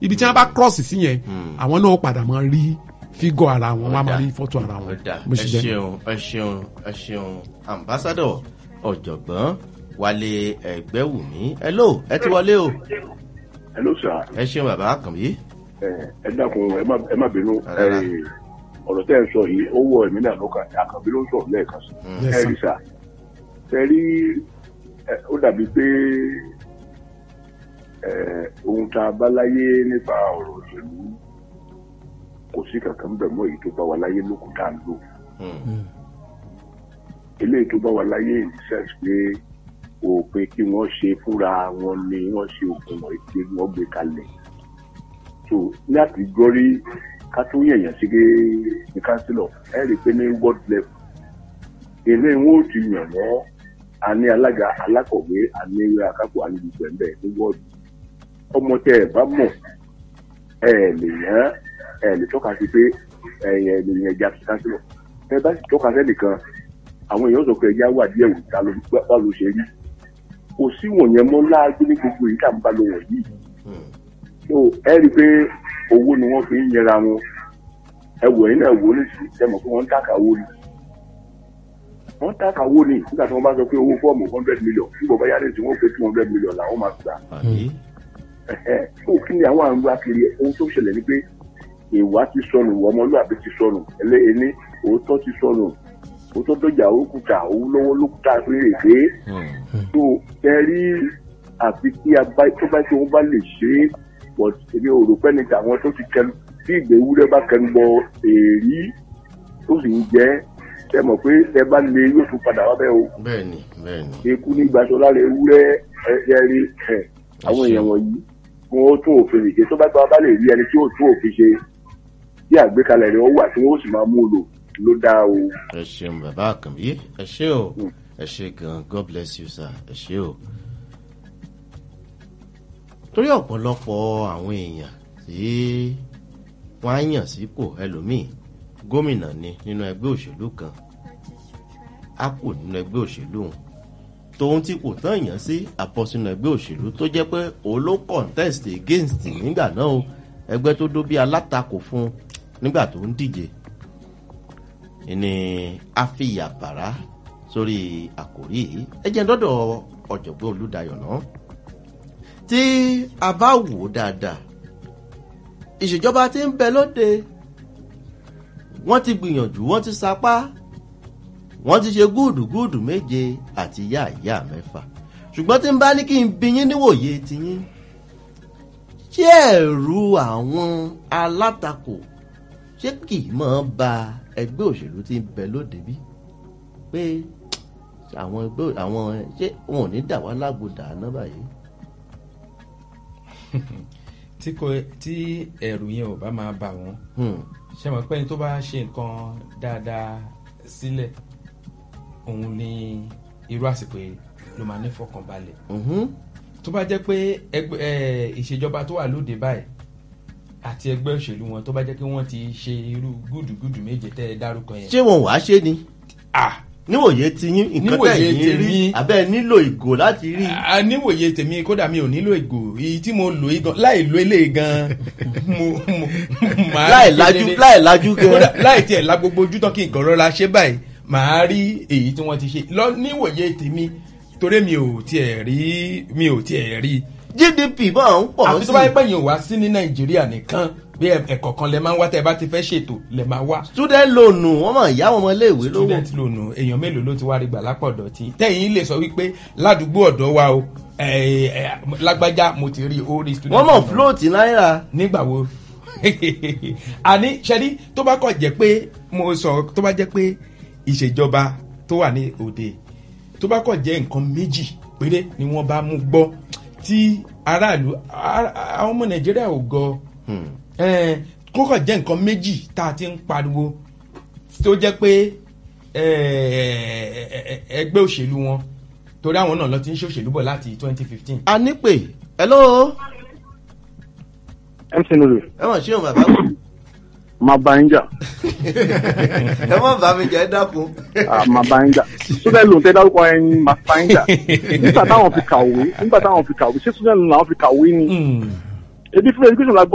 ibi tí wọ́n bá cross sí yẹn àwọn náà padà máa rí fígọ̀ ara wọn wọ́n á máa rí fọ́tò ara wọn. ẹ ṣeun ambassador ọ̀jọ̀gbọ́n Wálé Ẹgbẹ́wùmí hello ẹ ti wọlé o. hello sir. ẹ ṣeun bàbá Àkànbí. ẹ dákun ẹ má bínú ọ̀rọ̀ tẹ́ ẹ sọ yìí ó wọ ẹ̀mí náà lọ́kàn Àkànbí ló ń sọ̀rọ̀ lẹ́ẹ̀kan sí. ẹ rí sà ẹ rí ó dàbí pé ohun tá a bá láyé nípa ọ̀rọ̀ òṣèlú kò sí kankan bẹ̀ mọ́ èyí tó bá wa láyé lókun tá a ń lò. eléyìí tó bá wa láyé ìṣẹ́sì pé òpin kí wọ́n ṣe fúnra wọn ni wọ́n ṣe òkun wọ̀nyí tí wọ́n gbé kalẹ̀. so láti gbọ́rí ká tó yẹ̀yàn sí ní kánsílọ̀ ẹ rí i pé ní world level ilé wọn ò ti yàn wọ́n a ní alága alákọ̀wé a ní akápò alùpùpù ẹ̀ ní wọ́ọ̀dù ọmọ tẹ ẹ bá mọ̀ ẹ lè yàn ẹ lè tọ́ka sí pé ẹ̀yẹ ènìyàn ẹja sí kánsílọ̀ ẹ bá sì tọ́ka sẹ́nìkan àwọn èèyàn sọ pé ẹja wà díẹ̀ wò ta bá ló ṣe rí kò sí wọ̀nyẹn mọ́ láàgbé ní gbogbo yìí tá à ń bá lọ wọ̀nyí so ẹ rí i pé owó ni wọ́n fi ń yẹra wọn ẹ wọ̀ yín náà wò ní sí ẹ mọ̀ pé wọ́n ń tàkàwó ni wọ́n tàkàwó ni nígbà tí wọ́n bá sọ pé owó fọ́ọ̀mù 100 million nígbà bá yára tí wọ́n pé 200 million làwọn máa gbà. ó kí ni àwọn àrùn akiri ohun tó ṣẹlẹ̀ ni pé ìwà ti sọnù ọmọlúwàbí ti sọnù ẹni òótọ́ ti sọnù òótọ́ dọ́jà òkúta òun lọ́wọ́ lókúta rèé tó ẹ rí àfi kí tó bá tí wọ́n bá lè ṣe é pọ̀ èmi ò rò pé ní tàwọn tó ti kẹnu tí ìgbéwúrẹ́ bá kẹnu bọ èrí tó sì ń jẹ́ ẹ mọ̀ pé ẹ bá lè yóò tún padà wá bẹ́ẹ̀ o. bẹ́ẹ̀ni. eku ní gbaṣọ lára ewúrẹ́ ẹ rí àwọn èèyàn wọ̀nyí wọn ó tún òfin ìṣe tó bá gbà bá lè rí ẹni tí ó tún òfin ṣe bí àgbékalẹ̀ rẹ̀ ó wà tí wọ́n ó sì máa mú un lò ló dáa o. ẹ ṣeun bàbá Àkànbí ẹ ṣé o ẹ ṣé gan God bless you sir ẹ ṣé o. torí ọ̀pọ̀lọpọ̀ àwọn èèyàn tí wọ́n á yàn sípò ẹlòmíì gómìnà ni nínú ẹgbẹ́ òṣèlú kan á kù nínú ẹgbẹ́ òṣèlú òun tóun tí kò tán èèyàn sí àpọ̀sínú ẹgbẹ́ òṣèlú tó jẹ́ pé òun ló contest against nígbà náà o ẹgbẹ́ tó dó bí alátakò fún nígbà tó ń díje ní àfihàbàrá sórí àkòrí yìí ẹ jẹ́ dọ́dọ̀ ọ̀jọ̀gbọ́n Olúdáyọ̀ náà tí a bá wò ó dáadáa ìṣèjọba tí ń bẹ lóde wọ́n ti gbìyànjú wọ́n ti sapá wọ́n ti ṣe gúdùgúdù méje àti yáàyá mẹ́fà ṣùgbọ́n tí ń bá ní kí n bi yín níwòye tiyín ṣé ẹ̀rù àwọn alátakò ṣé kì í máa ba ẹgbẹ́ òṣèlú tí ń bẹ lóde bí pé àwọn ṣé wọn ò ní dà wá lágbódà náà báyìí. tí ẹ̀rù yẹn ò bá máa bà wọ́n ṣe mọ̀ pé ní tó bá ṣe nǹkan dáadáa sílẹ̀ òun ní irú àsìkò yìí ló máa ní fọkànbalẹ̀ tó bá jẹ́ pé ìṣèjọba tó wà lóde báyìí àti ẹgbẹ́ òṣèlú wọn tó bá jẹ́ pé wọ́n ti ṣe irú gúdùgúdù méje tẹ́ ẹ dárúkọ yẹn. ṣé wọn wàá ṣe ni níwòye ti yín nǹkan tẹ̀ yín rí abẹ́ nílò ìgò láti rí. níwòye tèmi kódà mi ò nílò ìgò èyí tí mo lò gan láì lo eléyìí gan láì lajú gan láì tiẹ̀ la gbogbo ojú tán kí n kàn rọra ṣe báyìí màá rí èyí tí wọ́n ti ṣe lọ níwòye tèmi torí mi ò tiẹ̀ rí. GDP máa ń pọ̀ sí. àfi tó bá yẹ pé yìí ò wá sí ní Nàìjíríà nìkan bí ẹ̀kọ́ kan lẹ máa ń wá tẹ́ ẹ bá ti fẹ́ ṣètò lẹ máa wá. student loan wọ́n máa yá wọn iléèwé lówó. student loan èèyàn mélòó ló ti wá rí gbà lápọ̀dọ̀ tí tẹ́yìn lè sọ wípé ládùúgbò ọ̀dọ́ wa o lágbájá mo ti rí orí student loan. wọ́n mọ̀ float náírà. nígbà wo àní ṣẹ́rí tó bá kọ̀ jẹ́ pé mo sọ tó bá jẹ́ pé ìṣèjọba tó wà ní òde tó bá kọ̀ jẹ́ nǹkan méjì péré ni wọ́n bá mú gbọ́ tí aráàlú àwọn ọmọ Nàìjíríà ò gọ kókò jẹ́ nǹkan méjì tá a ti ń pariwo tó jẹ́ pé ẹgbẹ́ òṣèlú wọn torí àwọn náà lọ ti ń ṣòṣèlú bọ̀ láti 2015. a ní pé hello. MC Nuru. ẹ mọ̀ ṣé o bàbá mi. máa bá yín jà. ẹ mọ̀ bá mi jà ẹ dákun. máa bá yín jà. student loan tẹ́ dárúkọ ẹni máa bá yín jà. nígbà táwọn fi kàwé ṣé student loan làwọn fi kàwé ni. ebi free education la gbọ́.